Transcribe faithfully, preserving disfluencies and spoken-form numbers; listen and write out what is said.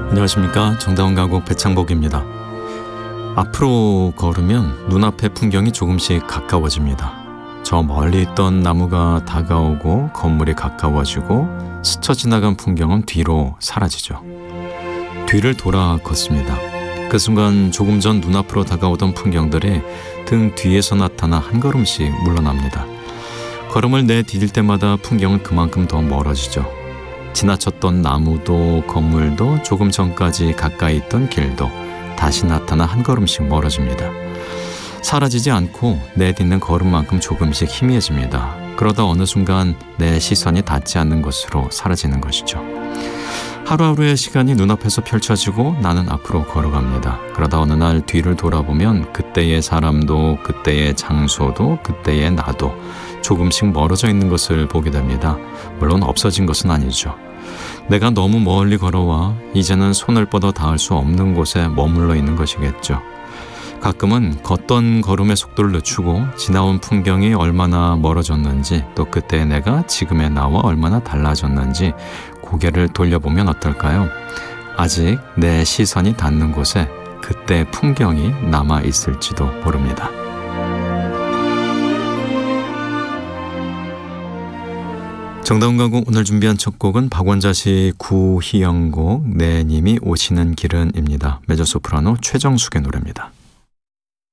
안녕하십니까. 정다운 가곡 배창복입니다. 앞으로 걸으면 눈앞의 풍경이 조금씩 가까워집니다. 저 멀리 있던 나무가 다가오고 건물이 가까워지고 스쳐 지나간 풍경은 뒤로 사라지죠. 뒤를 돌아 걷습니다. 그 순간 조금 전 눈앞으로 다가오던 풍경들이 등 뒤에서 나타나 한 걸음씩 물러납니다. 걸음을 내디딜 때마다 풍경은 그만큼 더 멀어지죠. 지나쳤던 나무도 건물도 조금 전까지 가까이 있던 길도 다시 나타나 한 걸음씩 멀어집니다. 사라지지 않고 내딛는 걸음만큼 조금씩 희미해집니다. 그러다 어느 순간 내 시선이 닿지 않는 곳으로 사라지는 것이죠. 하루하루의 시간이 눈앞에서 펼쳐지고 나는 앞으로 걸어갑니다. 그러다 어느 날 뒤를 돌아보면 그때의 사람도 그때의 장소도 그때의 나도 조금씩 멀어져 있는 것을 보게 됩니다. 물론 없어진 것은 아니죠. 내가 너무 멀리 걸어와 이제는 손을 뻗어 닿을 수 없는 곳에 머물러 있는 것이겠죠. 가끔은 걷던 걸음의 속도를 늦추고 지나온 풍경이 얼마나 멀어졌는지, 또 그때의 내가 지금의 나와 얼마나 달라졌는지 고개를 돌려보면 어떨까요? 아직 내 시선이 닿는 곳에 그때 풍경이 남아 있을지도 모릅니다. 정다운 가곡 오늘 준비한 첫 곡은 박원자시 구희영곡 내 님이 오시는 길은입니다. 메조소프라노 최정숙의 노래입니다.